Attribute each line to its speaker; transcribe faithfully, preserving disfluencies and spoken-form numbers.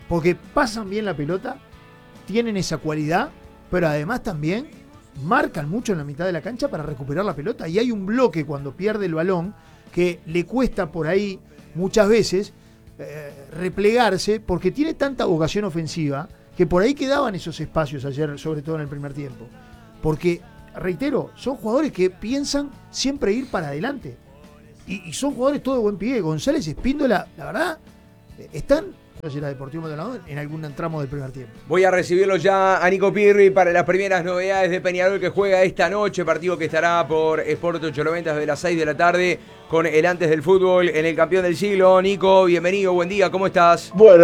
Speaker 1: porque pasan bien la pelota, tienen esa cualidad, pero además también marcan mucho en la mitad de la cancha para recuperar la pelota. Y hay un bloque cuando pierde el balón que le cuesta por ahí muchas veces eh, replegarse, porque tiene tanta vocación ofensiva que por ahí quedaban esos espacios ayer, sobre todo en el primer tiempo. Porque, reitero, son jugadores que piensan siempre ir para adelante. Y, y son jugadores todo de buen pie. González, Espíndola, la verdad, están, no sé si era Deportivo Maldonado, en algún tramo del primer tiempo.
Speaker 2: Voy a recibirlo ya a Nico Pirri para las primeras novedades de Peñarol, que juega esta noche, partido que estará por Sport ocho noventa desde las seis de la tarde con el Antes del Fútbol en el campeón del siglo. Nico, bienvenido, buen día, ¿cómo estás?
Speaker 3: Bueno.